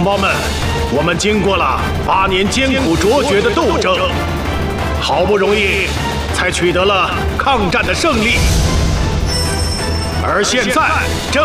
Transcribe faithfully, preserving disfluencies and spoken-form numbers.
同胞们，我们经过了八年艰苦卓绝的斗争，好不容易才取得了抗战的胜利。而现在正